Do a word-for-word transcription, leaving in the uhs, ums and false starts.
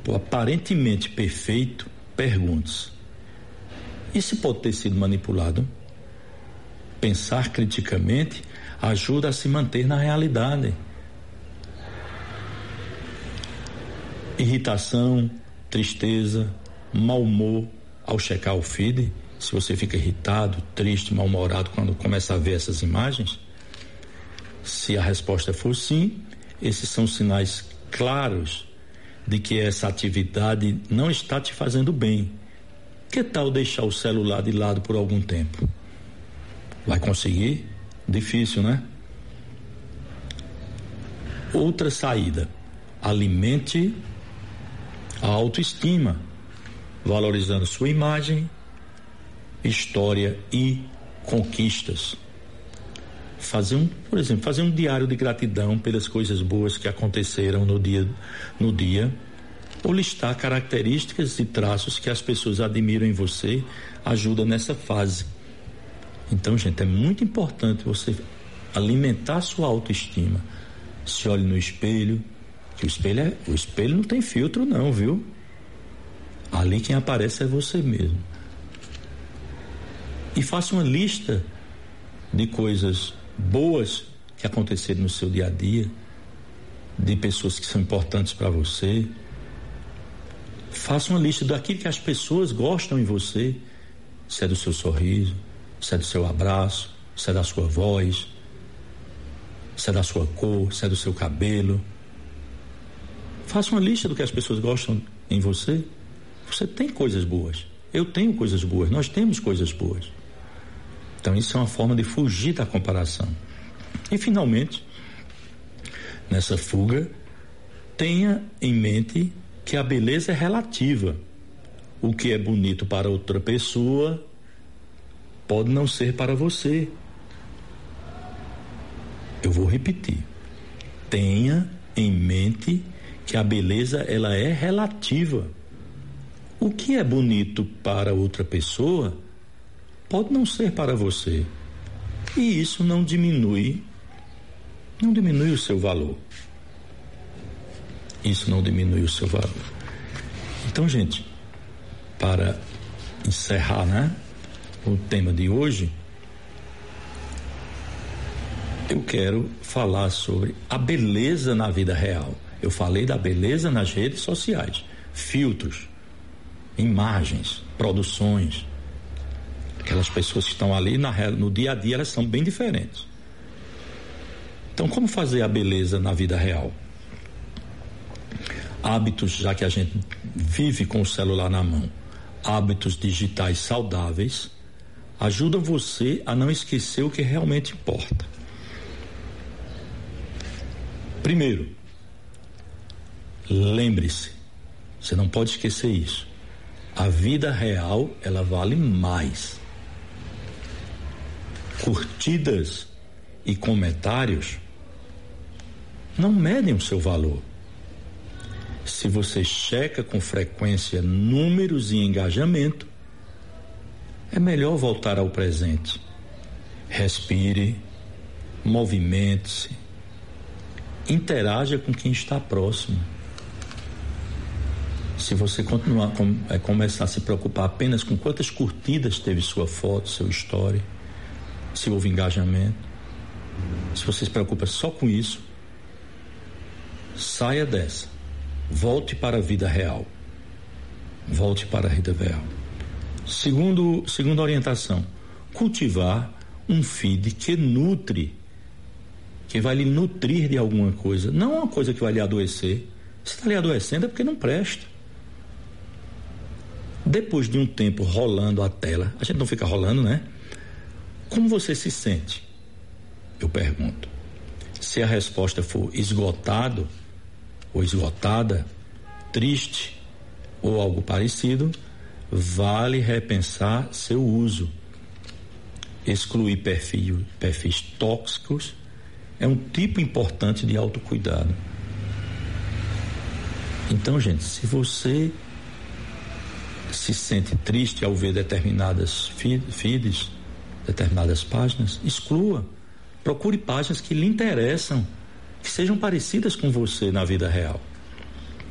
corpo aparentemente perfeito, pergunte-se: isso pode ter sido manipulado? Pensar criticamente ajuda a se manter na realidade. Irritação, tristeza, mau humor ao checar o feed, se você fica irritado, triste, mal-humorado quando começa a ver essas imagens, se a resposta for sim, esses são sinais claros de que essa atividade não está te fazendo bem. Que tal deixar o celular de lado por algum tempo? Vai conseguir? Difícil, né? Outra saída: alimente a autoestima, valorizando sua imagem, história e conquistas. Fazer um, por exemplo, fazer um diário de gratidão pelas coisas boas que aconteceram no dia, no dia, ou listar características e traços que as pessoas admiram em você, ajuda nessa fase. Então, gente, é muito importante você alimentar sua autoestima. Se olhe no espelho, que o espelho é, o espelho não tem filtro não, viu? Ali quem aparece é você mesmo. E faça uma lista de coisas boas que aconteceram no seu dia a dia, de pessoas que são importantes para você. Faça uma lista daquilo que as pessoas gostam em você, se é do seu sorriso, se é do seu abraço, se é da sua voz, se é da sua cor, se é do seu cabelo. Faça uma lista do que as pessoas gostam em você. Você tem coisas boas, eu tenho coisas boas, nós temos coisas boas. Então isso é uma forma de fugir da comparação. E finalmente, nessa fuga, tenha em mente que a beleza é relativa. O que é bonito para outra pessoa pode não ser para você. Eu vou repetir. Tenha em mente que a beleza ela é relativa. O que é bonito para outra pessoa pode não ser para você. E isso não diminui, não diminui o seu valor. Isso não diminui o seu valor. Então, gente, para encerrar, né, o tema de hoje, eu quero falar sobre a beleza na vida real. Eu falei da beleza nas redes sociais, filtros, imagens, produções. Aquelas pessoas que estão ali na, no dia a dia, elas são bem diferentes. Então, como fazer a beleza na vida real? Hábitos, já que a gente vive com o celular na mão, hábitos digitais saudáveis ajudam você a não esquecer o que realmente importa. Primeiro, lembre-se, você não pode esquecer isso. A vida real, ela vale mais. Curtidas e comentários não medem o seu valor. Se você checa com frequência números e engajamento, é melhor voltar ao presente. Respire, movimente-se, interaja com quem está próximo. Se você continuar com, é, começar a se preocupar apenas com quantas curtidas teve sua foto, seu story, se houve engajamento, se você se preocupa só com isso, saia dessa. Volte para a vida real. Volte para a vida real. Segundo, segunda orientação, cultivar um feed que nutre, que vai lhe nutrir de alguma coisa, não uma coisa que vai lhe adoecer. Se está lhe adoecendo é porque não presta. Depois de um tempo rolando a tela, a gente não fica rolando, né? Como você se sente? Eu pergunto. Se a resposta for esgotado ou esgotada, triste ou algo parecido, vale repensar seu uso. Excluir perfil, perfis tóxicos é um tipo importante de autocuidado. Então, gente, se você se sente triste ao ver determinadas feeds, determinadas páginas, exclua. Procure páginas que lhe interessam, que sejam parecidas com você na vida real.